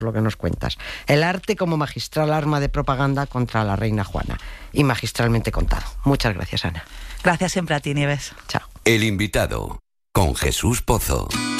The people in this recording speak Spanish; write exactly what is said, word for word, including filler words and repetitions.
lo que nos cuentas. El arte como magistral arma de propaganda contra la reina Juana. Y magistralmente contado. Muchas gracias, Ana. Gracias siempre a ti, Nieves. Chao. El invitado, con Jesús Pozo.